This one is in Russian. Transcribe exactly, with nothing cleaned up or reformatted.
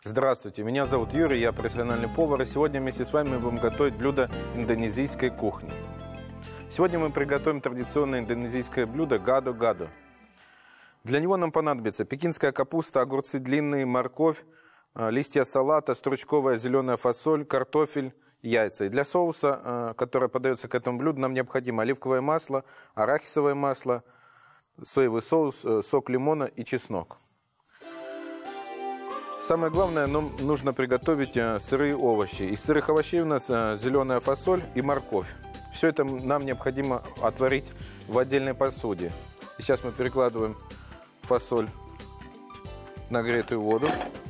Здравствуйте, меня зовут Юрий, я профессиональный повар, и сегодня вместе с вами мы будем готовить блюдо индонезийской кухни. Сегодня мы приготовим традиционное индонезийское блюдо гадо-гадо. Для него нам понадобится пекинская капуста, огурцы длинные, морковь, листья салата, стручковая зеленая фасоль, картофель, яйца. И для соуса, который подается к этому блюду, нам необходимо оливковое масло, арахисовое масло, соевый соус, сок лимона и чеснок. Самое главное, нам нужно приготовить сырые овощи. Из сырых овощей у нас зеленая фасоль и морковь. Все это нам необходимо отварить в отдельной посуде. И сейчас мы перекладываем фасоль в нагретую воду.